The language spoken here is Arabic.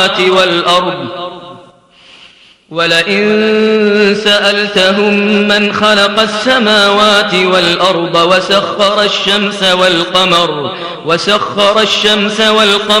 والأرض ولئن سألتهم من خلق السماوات والأرض وسخر الشمس والقمر